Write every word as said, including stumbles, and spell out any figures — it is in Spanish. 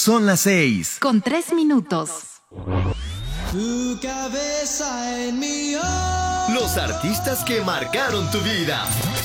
Son las seis. Con tres minutos. Tu cabeza en mi hombro. Los artistas que marcaron tu vida.